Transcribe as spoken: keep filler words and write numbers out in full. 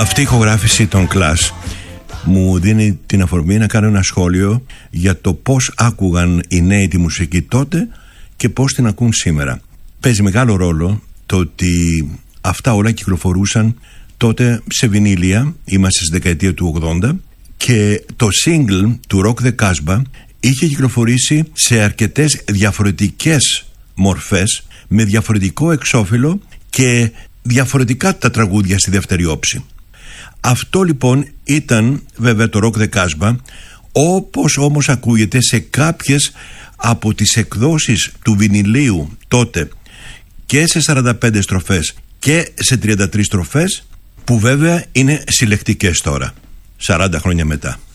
Αυτή η ηχογράφηση των Clash μου δίνει την αφορμή να κάνω ένα σχόλιο για το πώς άκουγαν οι νέοι τη μουσική τότε και πώς την ακούν σήμερα. Παίζει μεγάλο ρόλο το ότι αυτά όλα κυκλοφορούσαν τότε σε βινίλια, είμαστε στη δεκαετία του ογδόντα, και το single του Rock the Casbah είχε κυκλοφορήσει σε αρκετές διαφορετικές μορφές, με διαφορετικό εξώφυλλο και διαφορετικά τα τραγούδια στη δεύτερη όψη. Αυτό λοιπόν ήταν βέβαια το Rock the Casbah, όπως όμως ακούγεται σε κάποιες από τις εκδόσεις του βινιλίου τότε, και σε σαράντα πέντε στροφές και σε τριάντα τρεις στροφές, που βέβαια είναι συλλεκτικές τώρα, σαράντα χρόνια μετά.